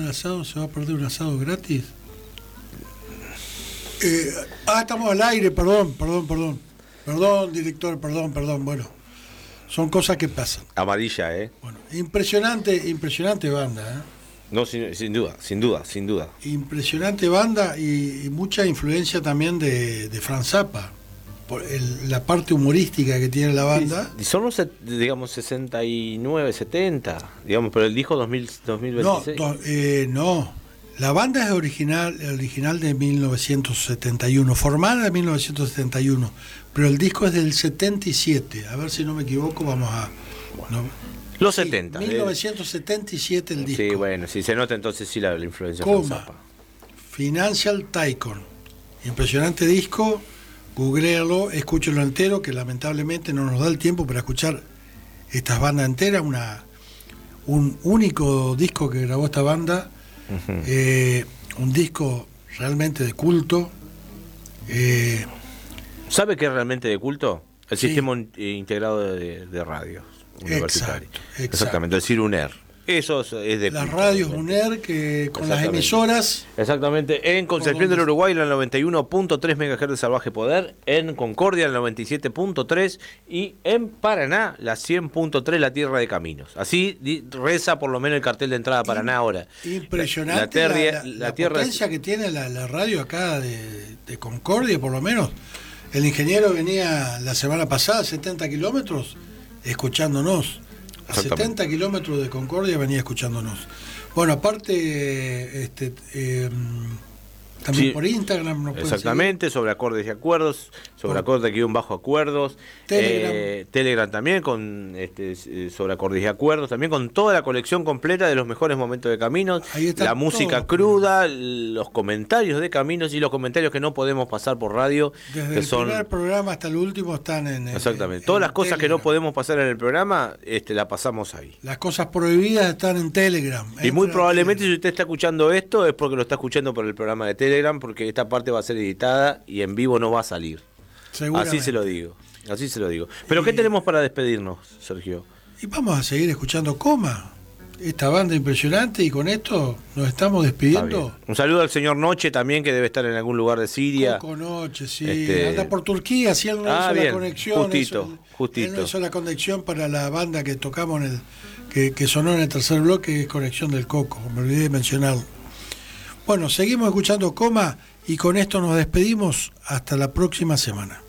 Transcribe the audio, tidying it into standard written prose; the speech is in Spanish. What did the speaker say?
asado, se va a perder un asado gratis. Estamos al aire, perdón, director, perdón, bueno, son cosas que pasan. Amarilla, Bueno, impresionante banda, No, sin duda. Impresionante banda y mucha influencia también de Franz Zappa, por la parte humorística que tiene la banda. Sí, son los, digamos, 69, 70, digamos, pero el disco 2026. No, la banda es original de 1971, formada en 1971, pero el disco es del 77, a ver si no me equivoco, vamos a... Bueno. Los 70. 1977 el disco. Sí, bueno, si se nota entonces sí la influencia de Zappa. Financial Tycoon. Impresionante disco, googlealo, escúchenlo entero, que lamentablemente no nos da el tiempo para escuchar estas bandas enteras, un único disco que grabó esta banda, un disco realmente de culto. ¿Sabe qué es realmente de culto? El sistema integrado de radios. Universitario. Exacto. Exactamente, el CIR-UNER. Eso es de las radios UNER que con las emisoras. Exactamente, en Concepción del Uruguay la 91.3 MHz de Salvaje Poder, en Concordia la 97.3 y en Paraná la 100.3 La Tierra de Caminos. Así reza por lo menos el cartel de entrada a Paraná ahora. Impresionante la potencia que tiene la radio acá de Concordia, por lo menos. El ingeniero venía la semana pasada 70 kilómetros escuchándonos. A 70 kilómetros de Concordia venía escuchándonos. Bueno, aparte, también por Instagram. ¿No? Exactamente, sobre acordes y acuerdos, sobre acordes guión bajo acuerdos. Telegram también, con sobre acordes y acuerdos, también con toda la colección completa de los mejores momentos de Caminos, la música cruda, los comentarios de Caminos y los comentarios que no podemos pasar por radio. Desde que el primer programa hasta el último están en exactamente. Todas las cosas Telegram que no podemos pasar en el programa, la pasamos ahí. Las cosas prohibidas están en Telegram. Y muy probablemente si usted está escuchando esto es porque lo está escuchando por el programa de Telegram, porque esta parte va a ser editada y en vivo no va a salir. Así se lo digo. Pero ¿qué tenemos para despedirnos, Sergio? Y vamos a seguir escuchando Coma, esta banda impresionante, y con esto nos estamos despidiendo. Un saludo al señor Noche también, que debe estar en algún lugar de Siria. Coco Noche, sí. Anda por Turquía, si él no hizo la conexión. Justito. Él no hizo la conexión para la banda que tocamos que sonó en el tercer bloque, que es Conexión del Coco, me olvidé de mencionarlo. Bueno, seguimos escuchando Coma y con esto nos despedimos hasta la próxima semana.